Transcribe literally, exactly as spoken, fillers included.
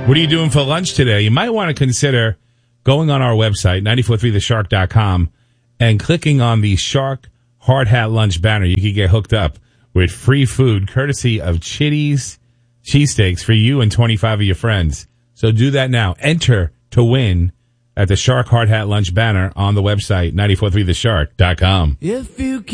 What are you doing for lunch today? You might want to consider going on our website, nine four three the shark dot com, and clicking on the Shark Hard Hat Lunch banner. You can get hooked up with free food courtesy of Chitty's Cheesesteaks for you and twenty-five of your friends. So do that now. Enter to win at the Shark Hard Hat Lunch banner on the website, nine four three the shark dot com. If you